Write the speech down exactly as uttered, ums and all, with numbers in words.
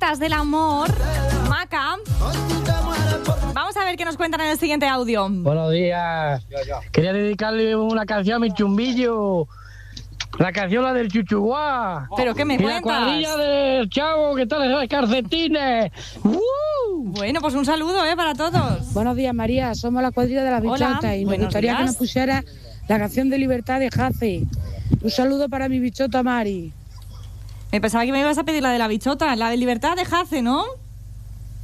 fiestas del amor, Maca. Vamos a ver qué nos cuentan en el siguiente audio. Buenos días. Quería dedicarle una canción a mi chumbillo. La canción, la del chuchuguá. ¿Pero qué me y cuentas? La cuadrilla del chavo que tal esos calcetines. ¡Uh! Bueno, pues un saludo, ¿eh? Para todos. Buenos días, María. Somos la cuadrilla de la bichota. Hola, y me buenos gustaría días. que nos pusiera la canción de Libertad de Jace. Un saludo para mi bichota Mari. Me pensaba que me ibas a pedir la de la bichota, la de Libertad de Jace, ¿no?